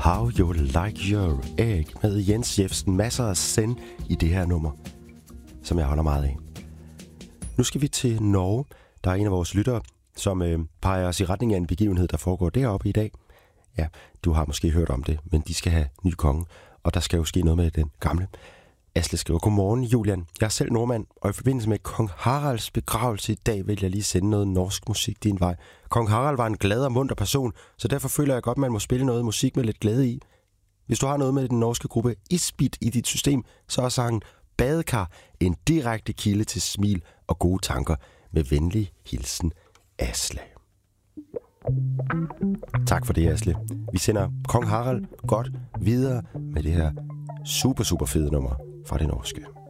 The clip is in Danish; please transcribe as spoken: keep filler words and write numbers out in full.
How You Like Your Egg med Jens Jeffersen. Masser af send i det her nummer, som jeg holder meget af. Nu skal vi til Norge. Der er en af vores lyttere, som øh, peger os i retning af en begivenhed, der foregår deroppe i dag. Ja, du har måske hørt om det, men de skal have ny konge, og der skal jo ske noget med den gamle. Asle skriver, godmorgen Julian. Jeg er selv nordmand, og i forbindelse med kong Haralds begravelse i dag vil jeg lige sende noget norsk musik din vej. Kong Harald var en glad og munter person, så derfor føler jeg godt, at man må spille noget musik med lidt glæde i. Hvis du har noget med den norske gruppe Isbit i dit system, så er sangen Badekar en direkte kilde til smil og gode tanker. Med venlig hilsen, Asle. Tak for det, Asle. Vi sender kong Harald godt videre med det her super, super fede nummer fra det norske.